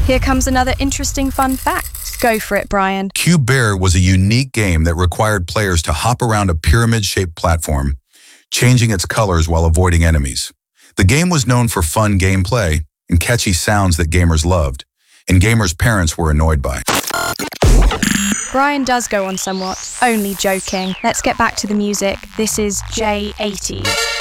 Here comes another interesting fun fact. Go for it, Brian. Cube Bear was a unique game that required players to hop around a pyramid-shaped platform, changing its colors while avoiding enemies. The game was known for fun gameplay and catchy sounds that gamers loved, and gamers' parents were annoyed by. Brian does go on somewhat. Only joking. Let's get back to the music. This is J80.